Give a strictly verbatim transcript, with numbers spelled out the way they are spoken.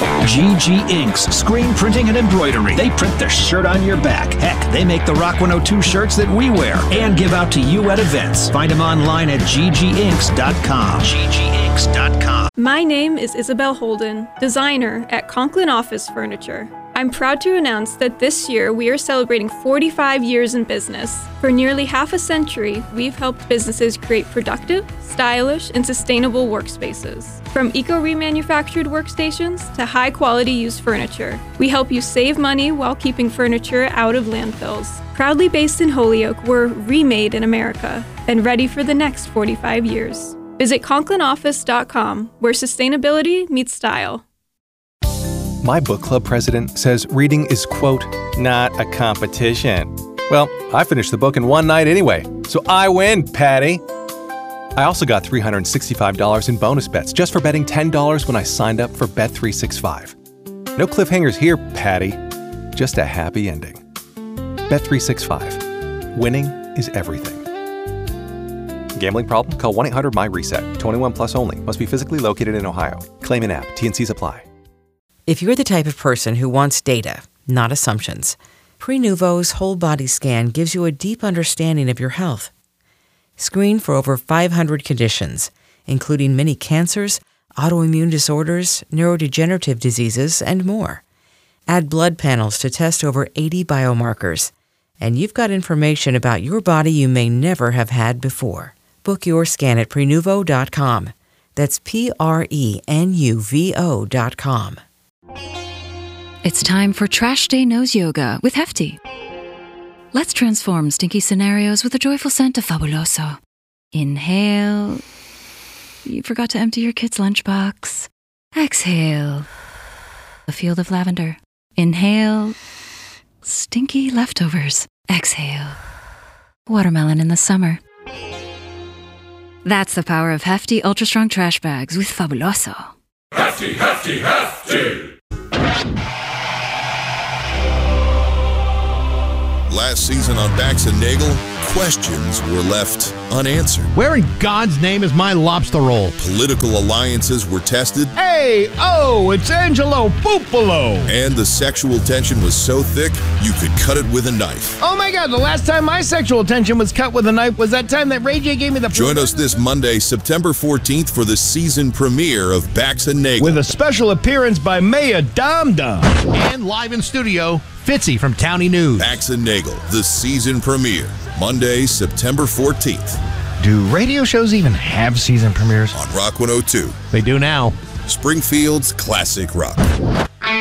G G Inks, screen printing and embroidery. They print the shirt on your back. Heck, they make the Rock one oh two shirts that we wear and give out to you at events. Find them online at g g inks dot com. g g inks dot com. My name is Isabel Holden, designer at Conklin Office Furniture. I'm proud to announce that this year we are celebrating forty-five years in business. For nearly half a century, we've helped businesses create productive, stylish, and sustainable workspaces. From eco-remanufactured workstations to high-quality used furniture, we help you save money while keeping furniture out of landfills. Proudly based in Holyoke, we're remade in America and ready for the next forty-five years. Visit conklin office dot com, where sustainability meets style. My book club president says reading is, quote, not a competition. Well, I finished the book in one night anyway, so I win, Patty. I also got three hundred sixty-five dollars in bonus bets just for betting ten dollars when I signed up for Bet three sixty-five. No cliffhangers here, Patty. Just a happy ending. Bet three sixty-five. Winning is everything. Gambling problem? Call one eight hundred M Y reset. twenty-one plus only. Must be physically located in Ohio. Claim in app. T and C's apply. If you're the type of person who wants data, not assumptions, Prenuvo's whole body scan gives you a deep understanding of your health. Screen for over five hundred conditions, including many cancers, autoimmune disorders, neurodegenerative diseases, and more. Add blood panels to test over eighty biomarkers, and you've got information about your body you may never have had before. Book your scan at prenuvo dot com. That's P R E N U V O dot com. It's time for Trash Day Nose Yoga with Hefty. Let's transform stinky scenarios with a joyful scent of Fabuloso. Inhale. You forgot to empty your kid's lunchbox. Exhale. A field of lavender. Inhale. Stinky leftovers. Exhale. Watermelon in the summer. That's the power of Hefty Ultra Strong Trash Bags with Fabuloso. Hefty, Hefty, Hefty! Last season on Bax and Nagel, questions were left unanswered. Where in God's name is my lobster roll? Political alliances were tested. Hey, oh, it's Angelo Pupolo! And the sexual tension was so thick, you could cut it with a knife. Oh my God, the last time my sexual tension was cut with a knife was that time that Ray J gave me the... Join us this Monday, September fourteenth for the season premiere of Bax and Nagel. With a special appearance by Maya Dom Dom. And live in studio, Fitzy from Townie News. Bax and Nagel, the season premiere, Monday, September fourteenth. Do radio shows even have season premieres? On Rock one oh two. They do now. Springfield's classic rock.